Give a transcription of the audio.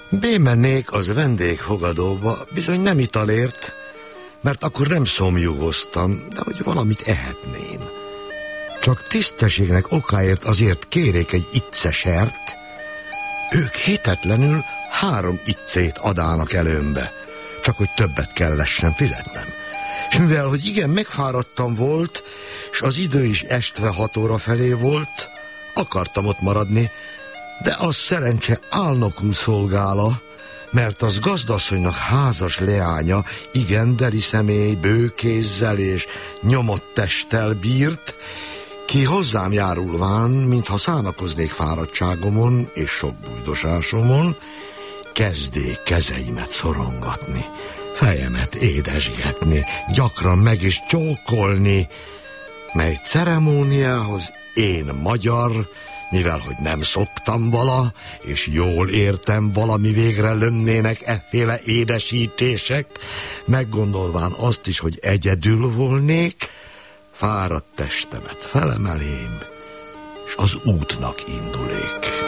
Bémennék az vendégfogadóba, bizony nem italért, mert akkor nem szomjúgoztam, de hogy valamit ehetném. Csak tisztességnek okáért azért kérék egy iccesert, ők hitetlenül 3 iccét adának előmbe, csak hogy többet kellessen fizetnem. És mivel, hogy igen, megfáradtam volt, és az idő is estve 6 óra felé volt, akartam ott maradni, de az szerencse álnokul szolgála, mert az gazdasszonynak házas leánya igen deli személy, bőkézzel és nyomott testtel bírt, ki hozzám járulván, mintha szánakoznék fáradtságomon és sok bújdosásomon, kezdék kezeimet szorongatni, fejemet édesgetni, gyakran meg is csókolni, mely ceremóniához én magyar, mivel hogy nem szoktam vala, és jól értem valami végre lönnének efféle édesítések, meggondolván azt is, hogy egyedül volnék, fáradt testemet felemelém, és az útnak indulék.